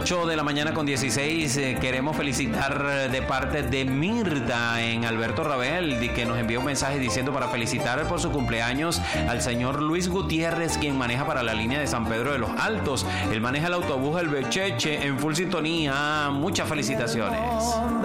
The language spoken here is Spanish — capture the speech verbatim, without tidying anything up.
ocho de la mañana con dieciséis. Eh, queremos felicitar de parte de Mirda en Alberto Rabel, que nos envió un mensaje diciendo para felicitar por su cumpleaños al señor Luis Gutiérrez, quien maneja para la línea de San Pedro de los Altos. Él maneja el autobús El Becheche en full sintonía. Muchas felicitaciones.